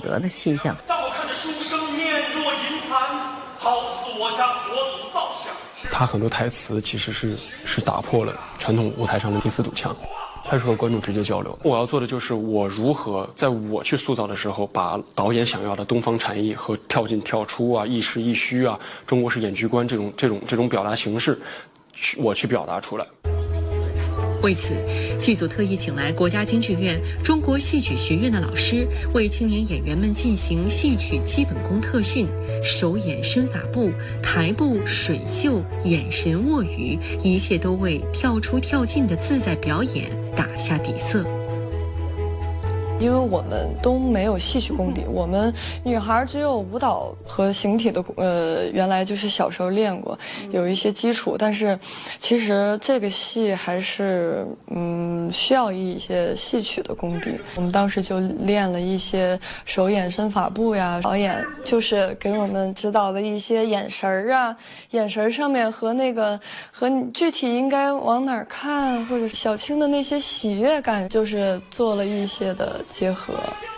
德的气象。 当我看着书生面若银盘，好似我家佛祖造像。 他很多台词其实是打破了传统舞台上的第四堵墙。他是和观众直接交流。我要做的就是我如何在我去塑造的时候，把导演想要的东方禅意和跳进跳出啊、亦实亦虚啊、中国式演剧观这种表达形式，我去表达出来。 为此，剧组特意请来国家京剧院中国戏曲学院的老师，为青年演员们进行戏曲基本功特训，手眼身法步、台步、水袖、眼神握语，一切都为跳出跳进的自在表演打下底色。 因为我们都没有戏曲功底，我们女孩只有舞蹈和形体的原来就是小时候练过，有一些基础，但是其实这个戏还是需要一些戏曲的功底。我们当时就练了一些手眼身法步呀，导演就是给我们指导了一些眼神儿啊，眼神上面和你具体应该往哪儿看，或者小青的那些喜悦感，就是做了一些的结合。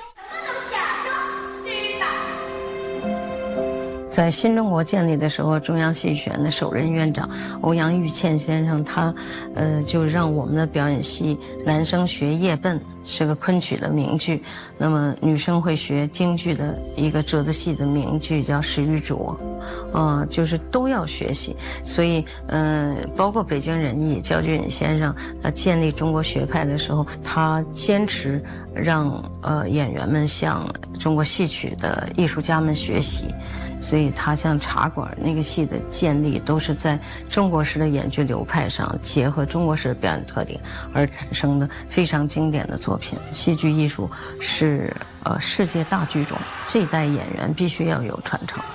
在新中国建立的时候，中央戏剧学院的首任院长欧阳玉倩先生，他就让我们的表演系男生学叶笨，是个昆曲的名剧，那么女生会学京剧的一个折子戏的名剧叫《石玉镯》，就是都要学习。所以包括北京人艺焦俊先生建立中国学派的时候，他坚持让演员们向中国戏曲的艺术家们学习。所以他像茶馆那个戏的建立，都是在中国式的演剧流派上结合中国式的表演特点而产生的非常经典的作品。戏剧艺术是世界大剧种，这一代演员必须要有传承。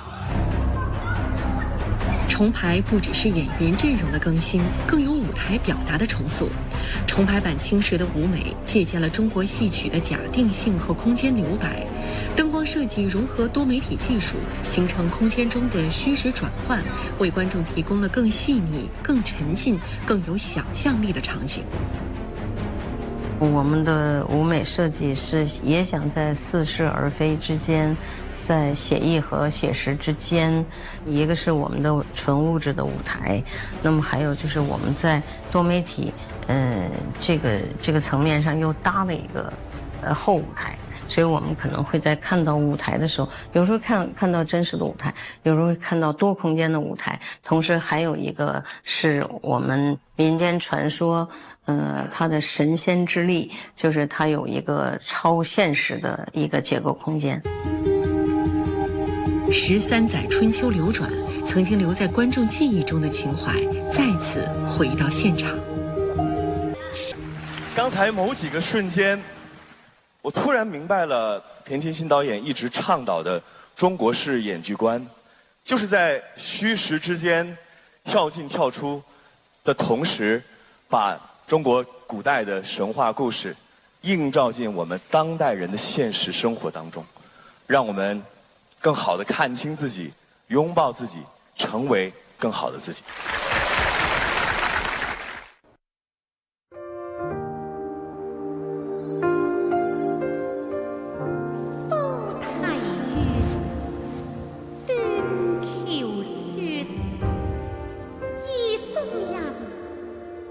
重排不只是演员阵容的更新，更有舞台表达的重塑。重排版《青蛇》的舞美借鉴了中国戏曲的假定性和空间留白，灯光设计融合多媒体技术，形成空间中的虚实转换，为观众提供了更细腻、更沉浸、更有想象力的场景。 我们的舞美设计是也想在似是而非之间，在写意和写实之间，一个是我们的纯物质的舞台，那么还有就是我们在多媒体这个层面上又搭了一个后舞台。所以我们可能会在看到舞台的时候，有时候看到真实的舞台，有时候会看到多空间的舞台，同时还有一个是我们民间传说它的神仙之力，就是它有一个超现实的一个结构空间。 13载春秋流转，曾经留在观众记忆中的情怀再次回到现场。 刚才某几个瞬间，我突然明白了田沁鑫导演一直倡导的中国式演剧观，就是在虚实之间跳进跳出的同时，把中国古代的神话故事映照进我们当代人的现实生活当中，让我们更好地看清自己，拥抱自己，成为更好的自己。